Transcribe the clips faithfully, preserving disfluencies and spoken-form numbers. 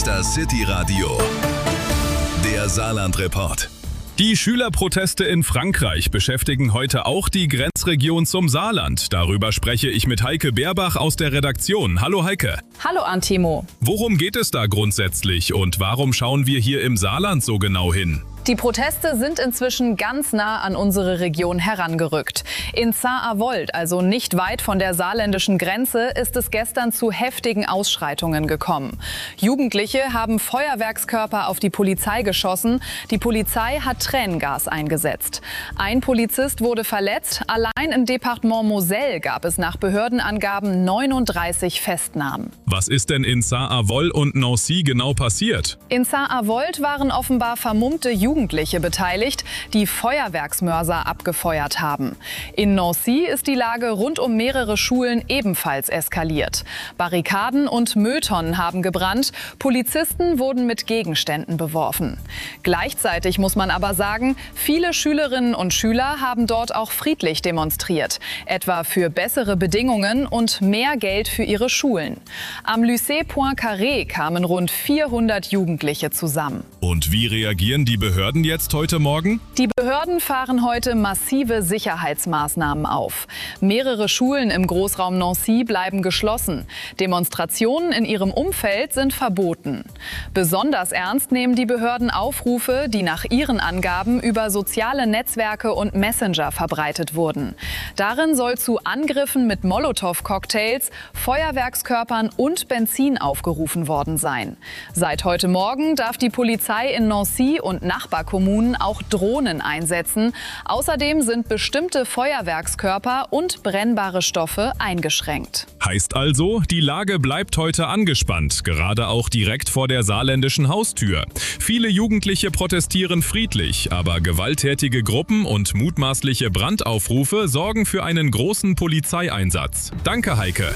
ist das City Radio, der Saarland-Report. Die Schülerproteste in Frankreich beschäftigen heute auch die Grenzregion zum Saarland. Darüber spreche ich mit Heike Beerbach aus der Redaktion. Hallo Heike. Hallo Antimo. Worum geht es da grundsätzlich und warum schauen wir hier im Saarland so genau hin? Die Proteste sind inzwischen ganz nah an unsere Region herangerückt. In Saar-Avold, also nicht weit von der saarländischen Grenze, ist es gestern zu heftigen Ausschreitungen gekommen. Jugendliche haben Feuerwerkskörper auf die Polizei geschossen. Die Polizei hat Tränengas eingesetzt. Ein Polizist wurde verletzt. Allein im Departement Moselle gab es nach Behördenangaben neununddreißig Festnahmen. Was ist denn in Saar-Avold und Nancy genau passiert? In Saar-Avold waren offenbar vermummte Jugendliche Jugendliche beteiligt, die Feuerwerksmörser abgefeuert haben. In Nancy ist die Lage rund um mehrere Schulen ebenfalls eskaliert. Barrikaden und Mülltonnen haben gebrannt, Polizisten wurden mit Gegenständen beworfen. Gleichzeitig muss man aber sagen, viele Schülerinnen und Schüler haben dort auch friedlich demonstriert, etwa für bessere Bedingungen und mehr Geld für ihre Schulen. Am Lycée Poincaré kamen rund vierhundert Jugendliche zusammen. Und wie reagieren die Behörden jetzt heute Morgen? Die Behörden fahren heute massive Sicherheitsmaßnahmen auf. Mehrere Schulen im Großraum Nancy bleiben geschlossen. Demonstrationen in ihrem Umfeld sind verboten. Besonders ernst nehmen die Behörden Aufrufe, die nach ihren Angaben über soziale Netzwerke und Messenger verbreitet wurden. Darin soll zu Angriffen mit Molotow-Cocktails, Feuerwerkskörpern und Benzin aufgerufen worden sein. Seit heute Morgen darf die Polizei in Nancy und Nachbarkommunen auch Drohnen einsetzen. Außerdem sind bestimmte Feuerwerkskörper und brennbare Stoffe eingeschränkt. Heißt also, die Lage bleibt heute angespannt, gerade auch direkt vor der saarländischen Haustür. Viele Jugendliche protestieren friedlich, aber gewalttätige Gruppen und mutmaßliche Brandaufrufe sorgen für einen großen Polizeieinsatz. Danke, Heike.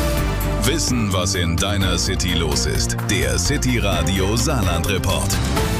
Wissen, was in deiner City los ist. Der City Radio Saarland Report.